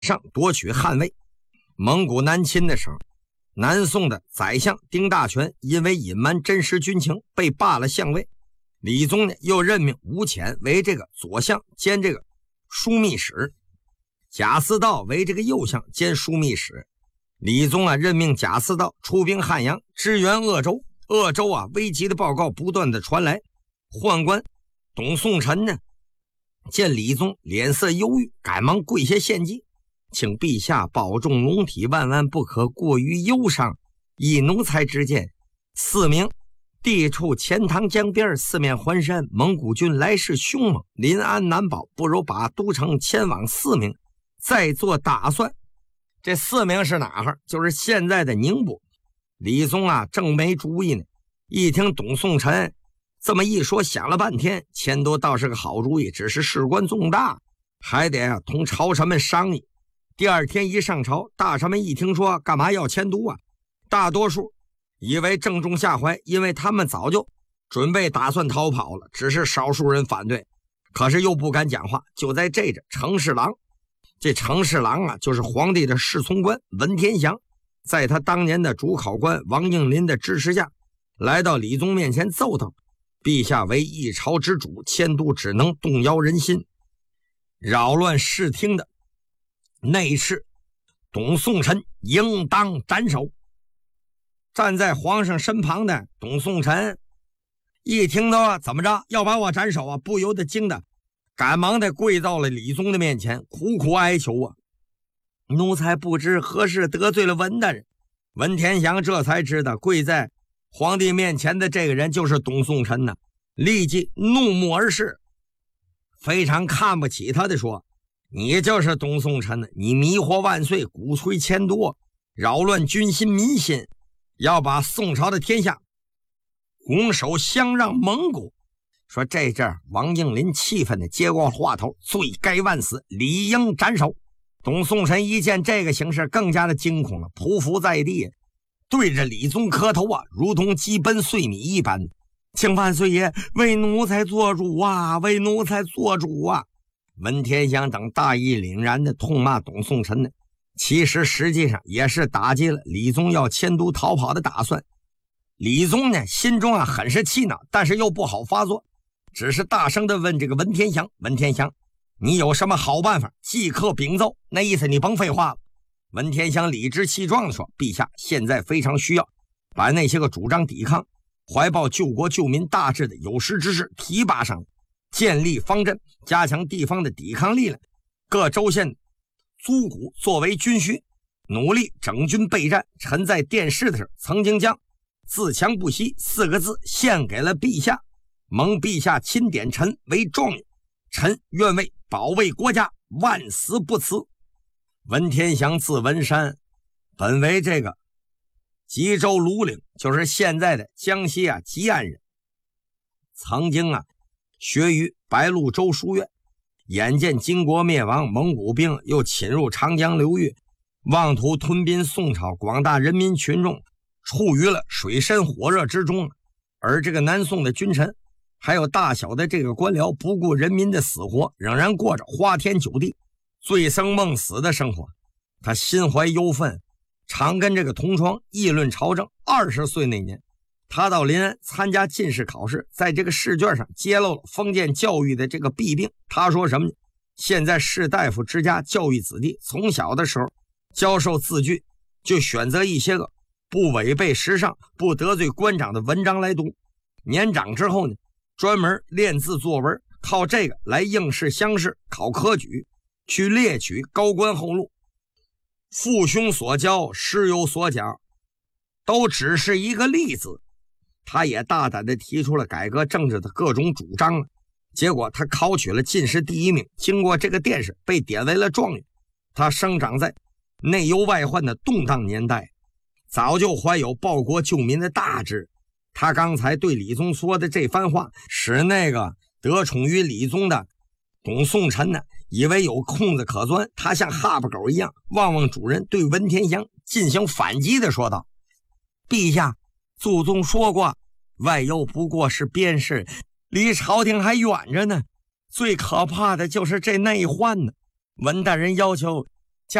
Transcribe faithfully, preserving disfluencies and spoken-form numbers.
上夺取汉魏。蒙古南侵的时候，南宋的宰相丁大权因为隐瞒真实军情被罢了相位。李宗呢又任命吴潜为这个左相兼这个枢密使，贾似道为这个右相兼枢密使。李宗啊任命贾似道出兵汉阳支援鄂州。鄂州啊危急的报告不断的传来，宦官董宋臣呢见李宗脸色忧郁，赶忙跪下献计，请陛下保重龙体，万万不可过于忧伤。以奴才之见，四名地处钱塘江边，四面环山，蒙古军来势凶猛，临安难保，不如把都城迁往四明，再做打算。这四明是哪儿？就是现在的宁波。李宗啊正没主意呢，一听董宋臣这么一说，想了半天，迁都倒是个好主意，只是事关重大，还得啊同朝臣们商议。第二天一上朝，大臣们一听说干嘛要迁都啊，大多数以为正中下怀，因为他们早就准备打算逃跑了，只是少数人反对，可是又不敢讲话。就在这着，程侍郎，这程侍郎啊就是皇帝的侍从官文天祥，在他当年的主考官王应麟的支持下，来到李宗面前奏道：陛下为一朝之主，迁都只能动摇人心，扰乱视听的内侍董宋臣应当斩首。站在皇上身旁的董宋臣一听到怎么着要把我斩首啊，不由得惊的赶忙的跪到了李宗的面前，苦苦哀求啊：奴才不知何事得罪了文大人。文天祥这才知道跪在皇帝面前的这个人就是董宋臣呢，立即怒目而视，非常看不起他的说：你就是董宋臣，你迷惑万岁，鼓吹迁都，扰乱军心民心，要把宋朝的天下拱手相让蒙古。说这阵王应麟气愤的接过话头：罪该万死，理应斩首。董宋臣一见这个形势，更加的惊恐了，匍匐在地，对着李宗磕头啊，如同鸡奔碎米一般。请万岁爷为奴才做主啊，为奴才做主啊！文天祥等大义凛然的痛骂董宋臣呢，其实实际上也是打击了李宗要迁都逃跑的打算。李宗呢心中啊很是气恼，但是又不好发作，只是大声的问这个文天祥：文天祥，你有什么好办法？即刻禀奏。那意思你甭废话了。文天祥理直气壮地说：陛下现在非常需要把那些个主张抵抗、怀抱救国救民大志的有识之士提拔上来，建立方阵，加强地方的抵抗力量。各州县租谷作为军需，努力整军备战。臣在殿试的时候曾经将自强不息四个字献给了陛下，蒙陛下钦点臣为状元，臣愿为保卫国家万死不辞。文天祥字文山，本为这个吉州庐陵，就是现在的江西啊吉安人，曾经啊学于白鹿州书院。眼见金国灭亡，蒙古兵又侵入长江流域，妄图吞并宋朝，广大人民群众处于了水深火热之中。而这个南宋的君臣还有大小的这个官僚，不顾人民的死活，仍然过着花天酒地、醉生梦死的生活。他心怀忧愤，常跟这个同窗议论朝政。二十岁那年，他到临安参加进士考试，在这个试卷上揭露了封建教育的这个弊病。他说什么呢？现在士大夫之家教育子弟，从小的时候教授字句，就选择一些个不违背时尚、不得罪官长的文章来读。年长之后呢，专门练字作文，靠这个来应试乡试、考科举，去猎取高官厚禄。父兄所教，师友所讲，都只是一个例子。他也大胆地提出了改革政治的各种主张，结果他考取了进士第一名，经过这个殿试被点为了状元。他生长在内忧外患的动荡年代，早就怀有报国救民的大志。他刚才对李宗说的这番话，使那个得宠于李宗的董宋臣呢，以为有空子可钻。他像哈巴狗一样望望主人，对文天祥进行反击的说道：陛下，祖宗说过，外忧不过是边事，离朝廷还远着呢。最可怕的就是这内患呢。文大人要求